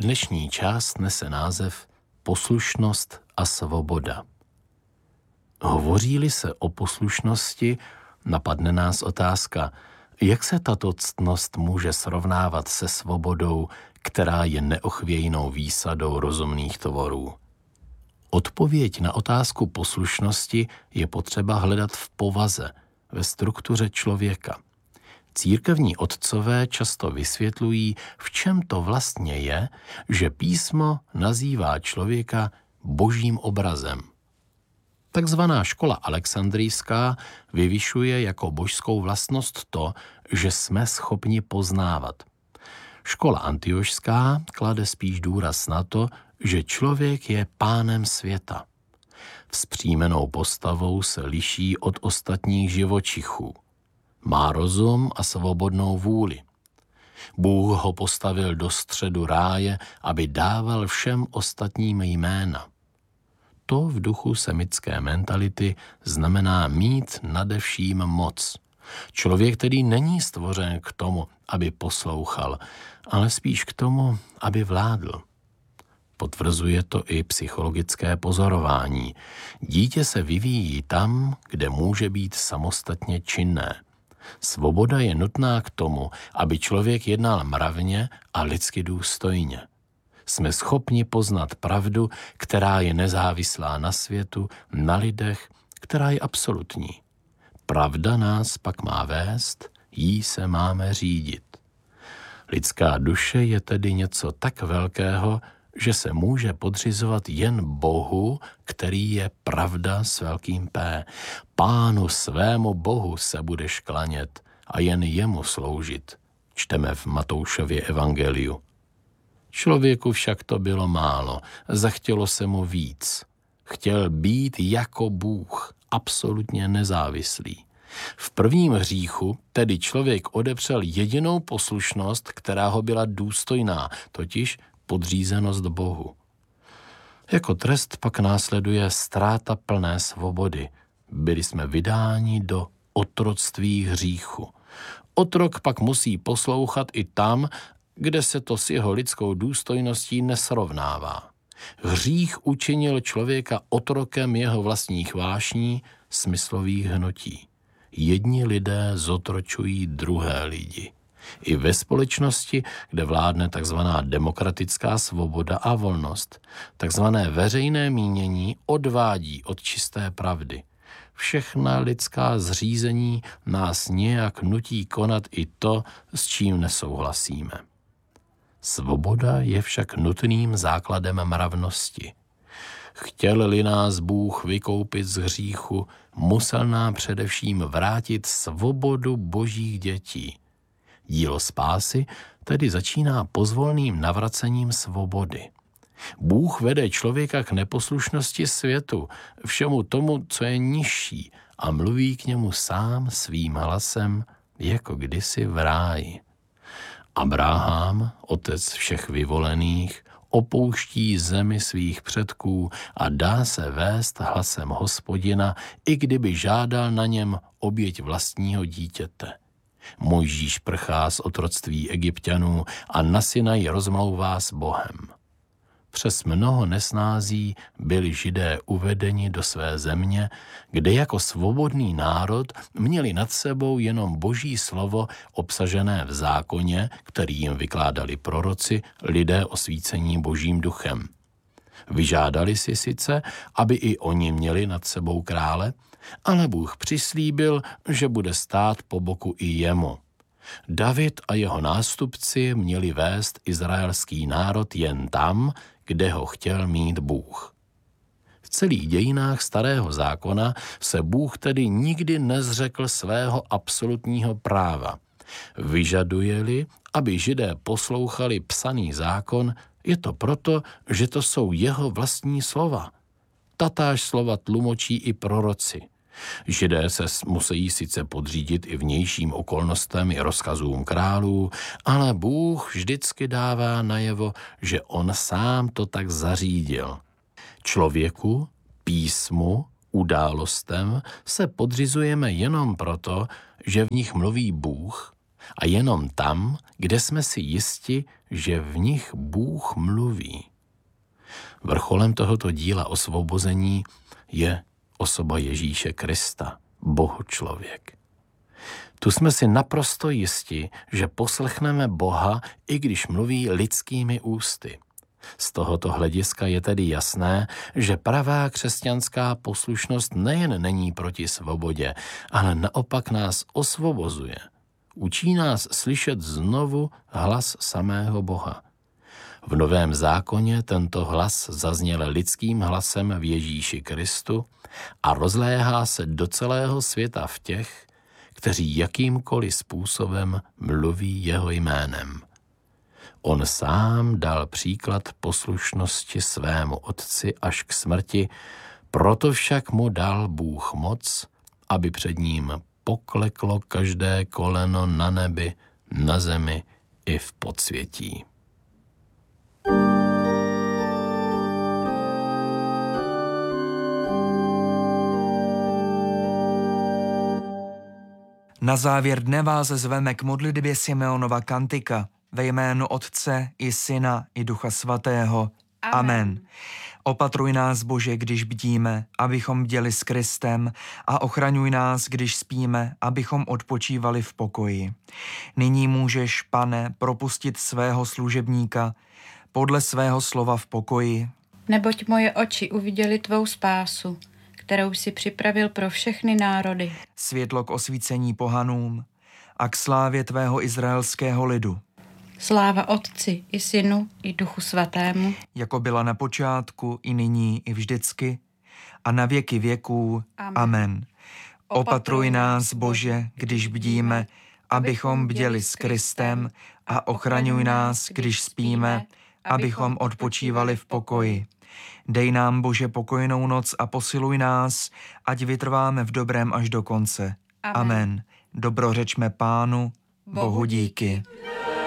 Dnešní část nese název Poslušnost a svoboda. Hovoří-li se o poslušnosti, napadne nás otázka, jak se tato ctnost může srovnávat se svobodou, která je neochvějnou výsadou rozumných tvorů. Odpověď na otázku poslušnosti je potřeba hledat v povaze, ve struktuře člověka. Církevní otcové často vysvětlují, v čem to vlastně je, že písmo nazývá člověka božím obrazem. Takzvaná škola alexandrijská vyvyšuje jako božskou vlastnost to, že jsme schopni poznávat. Škola antiošská klade spíš důraz na to, že člověk je pánem světa. Vzpřímenou postavou se liší od ostatních živočichů. Má rozum a svobodnou vůli. Bůh ho postavil do středu ráje, aby dával všem ostatním jména. To v duchu semitské mentality znamená mít nade vším moc. Člověk tedy není stvořen k tomu, aby poslouchal, ale spíš k tomu, aby vládl. Potvrzuje to i psychologické pozorování. Dítě se vyvíjí tam, kde může být samostatně činné. Svoboda je nutná k tomu, aby člověk jednal mravně a lidsky důstojně. Jsme schopni poznat pravdu, která je nezávislá na světu, na lidech, která je absolutní. Pravda nás pak má vést, jí se máme řídit. Lidská duše je tedy něco tak velkého, že se může podřizovat jen Bohu, který je pravda s velkým P. Pánu svému Bohu se budeš klanět a jen jemu sloužit, čteme v Matoušově evangeliu. Člověku však to bylo málo, zachtělo se mu víc. Chtěl být jako Bůh, absolutně nezávislý. V prvním hříchu tedy člověk odepřel jedinou poslušnost, která ho byla důstojná, totiž podřízenost Bohu. Jako trest pak následuje ztráta plné svobody. Byli jsme vydáni do otroctví hříchu. Otrok pak musí poslouchat i tam, kde se to s jeho lidskou důstojností nesrovnává. Hřích učinil člověka otrokem jeho vlastních vášní, smyslových hnutí. Jedni lidé zotročují druhé lidi. I ve společnosti, kde vládne takzvaná demokratická svoboda a volnost, takzvané veřejné mínění odvádí od čisté pravdy. Všechna lidská zřízení nás nějak nutí konat i to, s čím nesouhlasíme. Svoboda je však nutným základem mravnosti. Chtěl-li nás Bůh vykoupit z hříchu, musel nám především vrátit svobodu božích dětí. Dílo spásy tedy začíná pozvolným navracením svobody. Bůh vede člověka k neposlušnosti světu, všemu tomu, co je nižší, a mluví k němu sám svým hlasem, jako kdysi v ráji. Abraham, otec všech vyvolených, opouští zemi svých předků a dá se vést hlasem Hospodina, i kdyby žádal na něm oběť vlastního dítěte. Mojžíš prchá z otroctví Egypťanů a na Sinaji rozmlouvá s Bohem. Přes mnoho nesnází byli Židé uvedeni do své země, kde jako svobodný národ měli nad sebou jenom boží slovo obsažené v zákoně, který jim vykládali proroci, lidé osvícení božím duchem. Vyžádali si sice, aby i oni měli nad sebou krále, ale Bůh přislíbil, že bude stát po boku i jemu. David a jeho nástupci měli vést izraelský národ jen tam, kde ho chtěl mít Bůh. V celých dějinách Starého zákona se Bůh tedy nikdy nezřekl svého absolutního práva. Vyžaduje-li, aby Židé poslouchali psaný zákon, je to proto, že to jsou jeho vlastní slova. Tatáž slova tlumočí i proroci. Židé se musí sice podřídit i vnějším okolnostem i rozkazům králů, ale Bůh vždycky dává najevo, že on sám to tak zařídil. Člověku, písmu, událostem se podřizujeme jenom proto, že v nich mluví Bůh, A jenom tam, kde jsme si jisti, že v nich Bůh mluví. Vrcholem tohoto díla osvobození je osoba Ježíše Krista, Bohočlověk. Tu jsme si naprosto jisti, že poslechneme Boha, i když mluví lidskými ústy. Z tohoto hlediska je tedy jasné, že pravá křesťanská poslušnost nejen není proti svobodě, ale naopak nás osvobozuje. Učí nás slyšet znovu hlas samého Boha. V Novém zákoně tento hlas zazněl lidským hlasem v Ježíši Kristu a rozléhá se do celého světa v těch, kteří jakýmkoliv způsobem mluví jeho jménem. On sám dal příklad poslušnosti svému otci až k smrti, proto však mu dal Bůh moc, aby před ním pokleklo každé koleno na nebi, na zemi i v podsvětí. Na závěr dne vás zveme k modlitbě Simeonova kantika ve jménu Otce i Syna i Ducha Svatého. Amen. Opatruj nás, Bože, když bdíme, abychom bděli s Kristem, a ochraňuj nás, když spíme, abychom odpočívali v pokoji. Nyní můžeš, Pane, propustit svého služebníka podle svého slova v pokoji. Neboť moje oči uviděly tvou spásu, kterou si připravil pro všechny národy. Světlo k osvícení pohanům a k slávě tvého izraelského lidu. Sláva Otci i Synu i Duchu Svatému, jako byla na počátku, i nyní, i vždycky, a na věky věků. Amen. Opatruj nás, Bože, když bdíme, abychom bděli s Kristem, a ochraňuj nás, když spíme, abychom odpočívali v pokoji. Dej nám, Bože, pokojnou noc a posiluj nás, ať vytrváme v dobrém až do konce. Amen. Dobrořečme Pánu, Bohu díky.